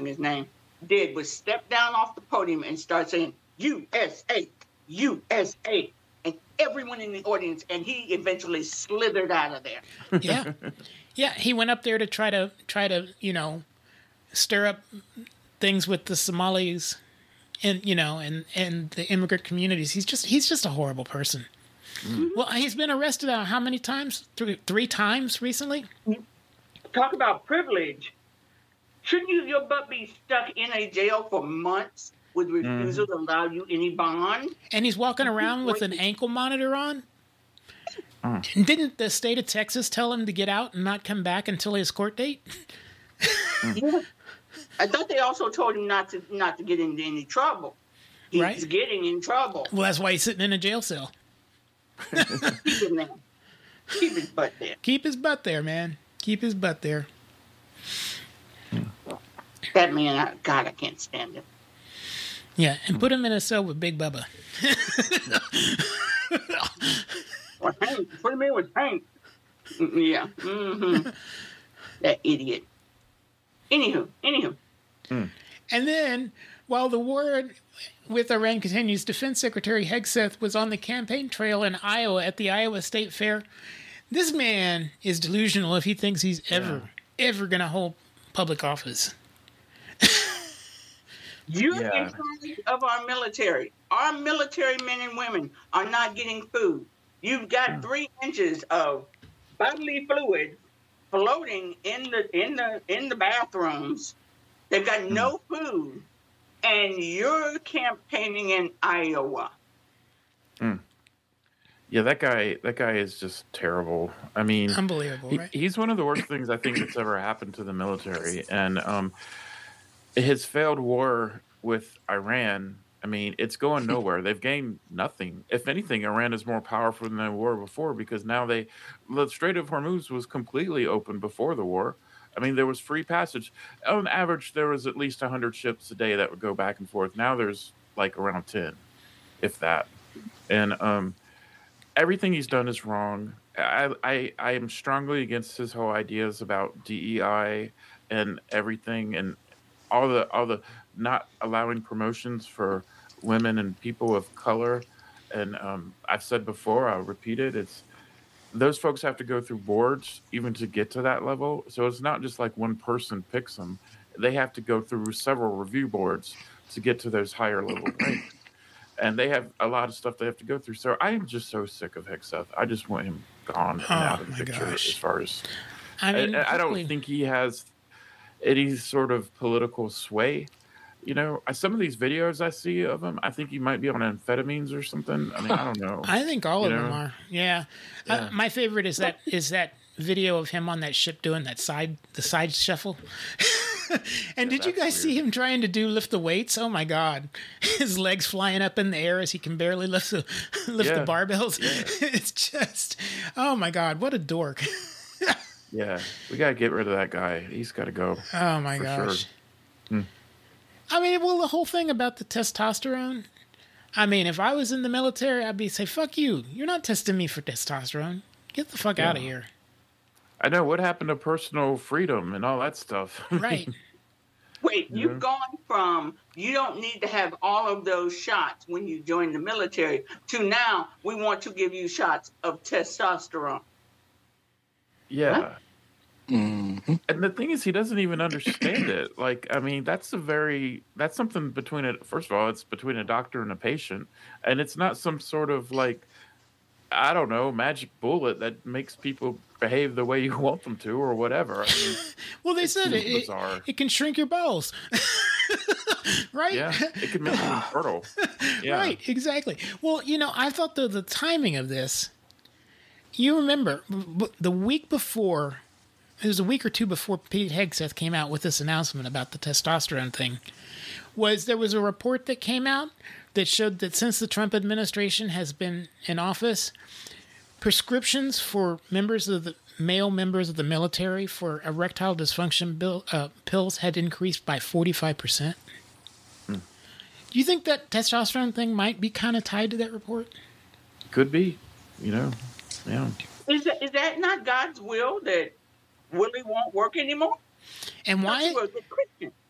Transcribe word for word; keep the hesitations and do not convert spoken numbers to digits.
mispronouncing his name, did was step down off the podium and start saying, U S A, U S A, and everyone in the audience, and he eventually slithered out of there. Yeah. Yeah, he went up there to try to, try to, you know, stir up things with the Somalis and, you know, and, and the immigrant communities. He's just, he's just a horrible person. Mm. Well, he's been arrested uh, how many times? Three, three times recently? Talk about privilege. Shouldn't you, your butt be stuck in a jail for months with refusal mm. to allow you any bond? And he's walking around with an ankle monitor on? Mm. And didn't the state of Texas tell him to get out and not come back until his court date? Yeah. I thought they also told him not to not to get into any trouble. He's right? getting in trouble. Well, that's why he's sitting in a jail cell. Keep him there. Keep his butt there. Keep his butt there, man. Keep his butt there. That man, I, God, I can't stand him. Yeah, and put him in a cell with Big Bubba. Or Hank. Put him in with Hank. Yeah. Mm-hmm. That idiot. Anywho, anywho. Mm. And then, while the war with Iran continues, Defense Secretary Hegseth was on the campaign trail in Iowa at the Iowa State Fair. This man is delusional if he thinks he's ever, yeah. ever going to hold public office. You're yeah. in charge of our military. Our military men and women are not getting food. You've got mm. three inches of bodily fluid floating in the in the in the bathrooms. They've got no food, and you're campaigning in Iowa. Mm. Yeah, that guy. That guy is just terrible. I mean, unbelievable. He, right? He's one of the worst things I think that's ever happened to the military, and um, his failed war with Iran. I mean, it's going nowhere. They've gained nothing. If anything, Iran is more powerful than they were before because now they, the Strait of Hormuz was completely open before the war. I mean, there was free passage. On average, there was at least one hundred ships a day that would go back and forth. Now there's like around ten, if that. And um, everything he's done is wrong. I, I, I am strongly against his whole ideas about D E I and everything and all the all the not allowing promotions for women and people of color. And um, I've said before, I'll repeat it, it's those folks have to go through boards even to get to that level. So it's not just like one person picks them. They have to go through several review boards to get to those higher level ranks. And they have a lot of stuff they have to go through. So I am just so sick of Hegseth. I just want him gone and oh, out of the picture gosh. as far as... I mean, I, I don't think he has any sort of political sway. You know, some of these videos I see of him, I think he might be on amphetamines or something. I mean, I don't know. I think all you of know? them are. Yeah. yeah. Uh, my favorite is that is that video of him on that ship doing that side the side shuffle. And yeah, did you guys weird. see him trying to do lift the weights? Oh my God, his legs flying up in the air as he can barely lift the lift yeah. the barbells. Yeah. It's just, oh my God, what a dork. Yeah, we gotta get rid of that guy. He's got to go. Oh my gosh. Sure. Hmm. I mean, well, the whole thing about the testosterone. I mean, if I was in the military, I'd be say, "Fuck you! You're not testing me for testosterone. Get the fuck yeah. out of here." I know what happened to personal freedom and all that stuff. Right. Wait, Yeah. you've gone from you don't need to have all of those shots when you join the military to now we want to give you shots of testosterone. Yeah. What? Mm-hmm. And the thing is, he doesn't even understand it. Like, I mean, that's a very, that's something between it. First of all, it's between a doctor and a patient. And it's not some sort of like, I don't know, magic bullet that makes people behave the way you want them to or whatever. I mean, well, they said it, it, it can shrink your bowels. Right? Yeah, it can make you infertile. Yeah. Right, exactly. Well, you know, I thought the, the timing of this, you remember, the week before, it was a week or two before Pete Hegseth came out with this announcement about the testosterone thing, was there was a report that came out that showed that since the Trump administration has been in office, prescriptions for members of the male members of the military for erectile dysfunction bill, uh, pills had increased by forty-five percent. Hmm. Do you think that testosterone thing might be kind of tied to that report? Could be, you know, yeah. Is that, is that not God's will that Willie won't work anymore? And why? He was a Christian.